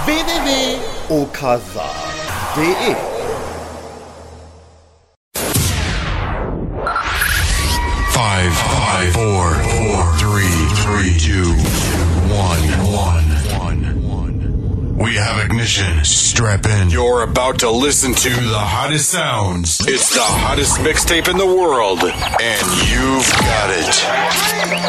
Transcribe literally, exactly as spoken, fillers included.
w w w dot okaza dot d e. Five, five, four, four, three, three, two, one, one, one. We have ignition. Strap in. You're about to listen to the hottest sounds. It's the hottest mixtape in the world, and you've got it.